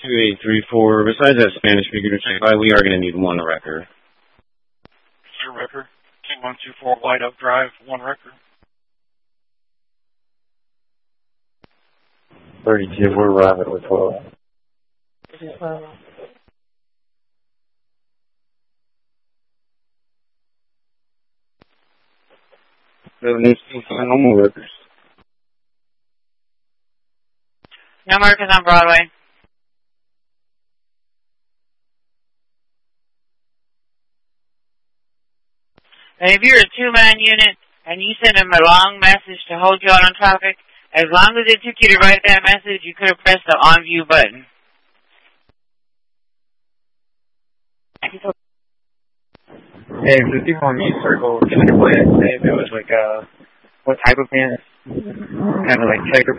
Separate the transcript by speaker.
Speaker 1: 2834. Besides that Spanish speaker to check by, we are going to need one record.
Speaker 2: Sir, record. 2124 White Oak Drive, one record.
Speaker 1: 32, we're arriving with 12. No more records.
Speaker 3: No markers on Broadway. And if you're a two-man unit and you send them a long message to hold you out on traffic, as long as it took you to write that message, you could have pressed the on view button.
Speaker 4: Hey, 51 East Circle, can you play it? Say if it was like what type of pants? Kind of like checker